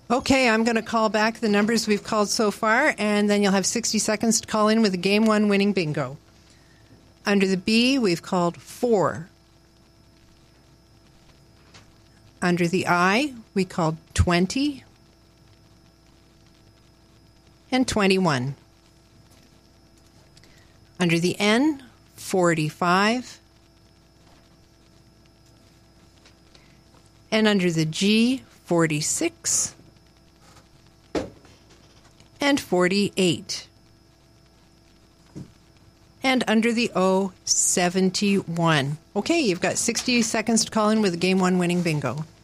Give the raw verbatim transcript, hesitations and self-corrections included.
Okay, I'm going to call back the numbers we've called so far, and then you'll have sixty seconds to call in with a Game one winning bingo. Under the B, we've called four. Under the I, we called twenty and twenty-one. Under the N, forty-five. And under the G, forty-six. And forty-eight. And under the O, seventy-one. Okay, you've got sixty seconds to call in with a Game one winning bingo.